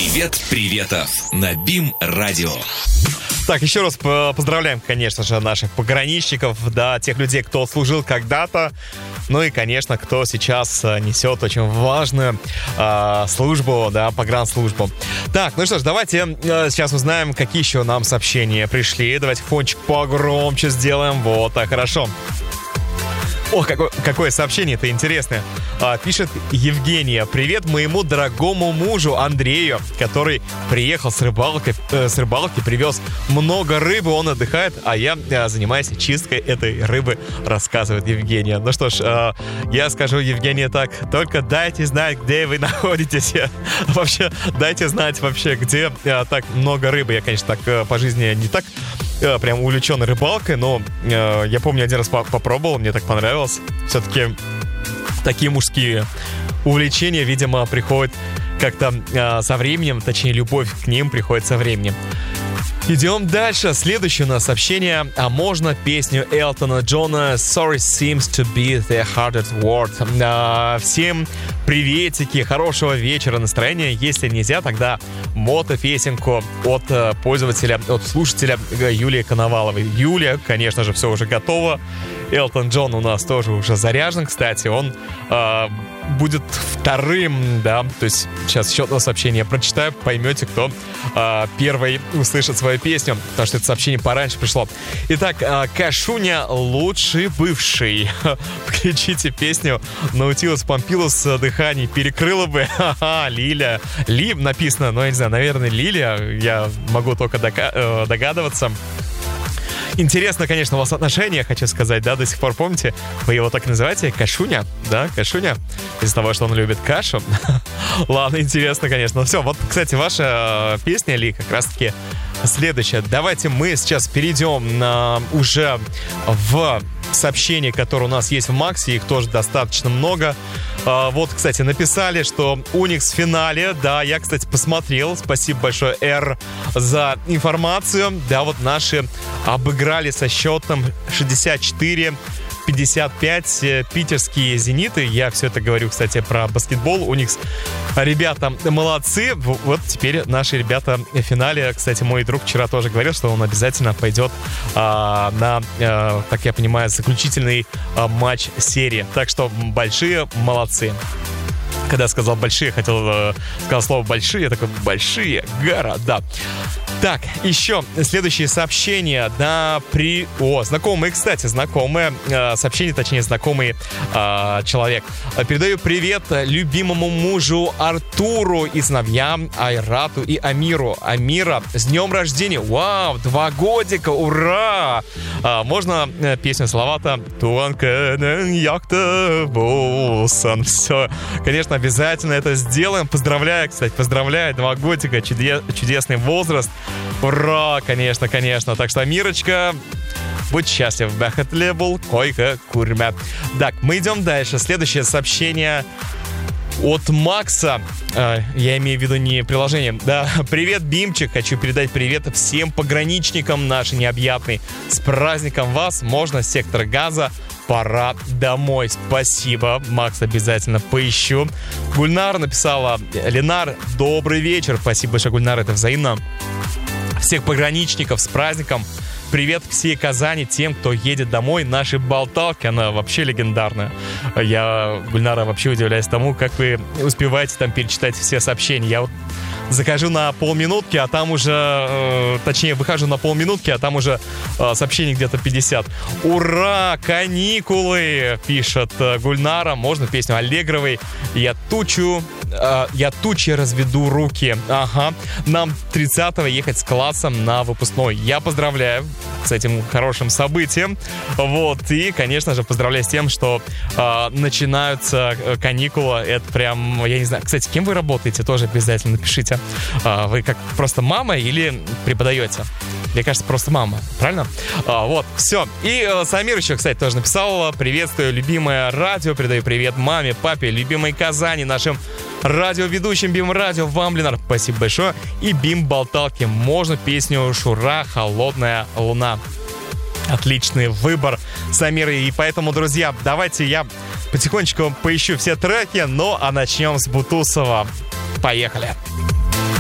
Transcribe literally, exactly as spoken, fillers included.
Привет, приветов на БИМ-радио. Так, еще раз поздравляем, конечно же, наших пограничников, да, тех людей, кто служил когда-то, ну и, конечно, кто сейчас несет очень важную э, службу, да, погранслужбу. Так, ну что ж, давайте э, сейчас узнаем, какие еще нам сообщения пришли. Давайте фончик погромче сделаем, вот так, хорошо. О, какое, какое сообщение-то интересное. А, пишет Евгения. Привет моему дорогому мужу Андрею, который приехал с рыбалки, э, с рыбалки, привез много рыбы, он отдыхает, а я э, занимаюсь чисткой этой рыбы, рассказывает Евгения. Ну что ж, э, я скажу, Евгения, так, только дайте знать, где вы находитесь. Вообще, дайте знать вообще, где э, так много рыбы. Я, конечно, так э, по жизни не так э, прям увлечен рыбалкой, но э, я помню, один раз по- попробовал, мне так понравилось. Все-таки такие мужские увлечения, видимо, приходят как-то э, со временем, точнее, любовь к ним приходит со временем. Идем дальше. Следующее у нас сообщение. А можно песню Элтона Джона «Sorry seems to be the hardest word». А, всем приветики, хорошего вечера, настроения. Если нельзя, тогда мото-песенку от а, пользователя, от слушателя Юлии Коноваловой. Юлия, конечно же, все уже готово. Элтон Джон у нас тоже уже заряжен, кстати. Он а, будет вторым, да. То есть сейчас еще одно сообщение прочитаю, поймете, кто а, первый услышит свою песню, потому что это сообщение пораньше пришло. Итак, а, Кашуня лучший бывший. Включите песню Наутилус Помпилус дыхание перекрыло бы. Ха-ха, Лиля. Ли написано, но я не знаю, наверное, Лилия. Я могу только дока- догадываться. Интересно, конечно, у вас отношения, хочу сказать, да, до сих пор помните, вы его так называете, Кашуня, да, Кашуня, из-за того, что он любит кашу. Ладно, интересно, конечно. Ну все, вот, кстати, ваша песня, Ли, как раз-таки следующая. Давайте мы сейчас перейдем на, уже в сообщения, которые у нас есть в Максе, их тоже достаточно много. А, вот, кстати, написали, что Уникс в финале. Да, я, кстати, посмотрел. Спасибо большое, Р, за информацию. Да, вот наши обыграли со счетом шестьдесят четыре пятьдесят пять питерские «Зениты». Я все это говорю, кстати, про баскетбол. Уникс, ребята, молодцы. Вот теперь наши ребята в финале. Кстати, мой друг вчера тоже говорил, что он обязательно пойдет а, на, а, так я понимаю, заключительный а, матч серии. Так что большие молодцы. Когда я сказал «большие», хотел э, сказать слово «большие», я такой «большие города». Так, еще следующее сообщение, да, при... О, знакомые, кстати, знакомые, э, сообщение, точнее, знакомый э, человек. Передаю привет любимому мужу Артуру и сыновьям Айрату и Амиру. Амира, с днем рождения! Вау, два годика, ура! А, можно э, песню слова-то? Все, конечно, обязательно это сделаем. Поздравляю, кстати, поздравляю, два годика, чуде- чудесный возраст. Ура, конечно, конечно. Так что, Мирочка, будь счастлив. Бэхэт лебл, койка, курмя. Так, мы идем дальше. Следующее сообщение от Макса. Э, я имею в виду не приложение. Да, привет, Бимчик. Хочу передать привет всем пограничникам нашей необъятной. С праздником вас. Можно сектор газа. Пора домой. Спасибо, Макс, обязательно поищу. Гульнар написала: Ленар, добрый вечер. Спасибо большое, Гульнар, это взаимно. Всех пограничников с праздником. Привет всей Казани, тем, кто едет домой. Наши болталки, она вообще легендарная. Я, Гульнара, вообще удивляюсь тому, как вы успеваете там перечитать все сообщения. Я вот захожу на полминутки, а там уже, э, точнее, выхожу на полминутки, а там уже э, сообщений где-то пятьдесят. Ура, каникулы, пишет э, Гульнара. Можно песню Аллегровой. Я тучу, э, я тучи разведу руки. Ага. Нам тридцатого ехать с классом на выпускной. Я поздравляю с этим хорошим событием. Вот. И, конечно же, поздравляю с тем, что э, начинаются каникулы. Это прям, я не знаю. Кстати, кем вы работаете? Тоже обязательно напишите. Э, вы как просто мама или преподаете? Мне кажется, просто мама. Правильно? А, вот, все. И э, Самир еще, кстати, тоже написал: приветствую, любимое радио. Передаю привет маме, папе, любимой Казани, нашим радиоведущим БИМ-радио. Вам, Ленар, спасибо большое. И БИМ-болталки. Можно песню «Шура, холодная луна». Отличный выбор, Самир. И поэтому, друзья, давайте я потихонечку поищу все треки. Ну, а начнем с Бутусова. Поехали.